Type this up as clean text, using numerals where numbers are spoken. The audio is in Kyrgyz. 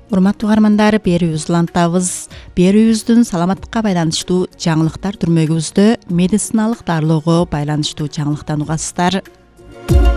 Урматтуу угармандар, берүүбүз улантабыз. Берүүбүздүн саламаттыкка байланыштуу жаңылыктар түрмөгүбүздө медициналык дарылоого байланыштуу жаңылыктан угасыздар.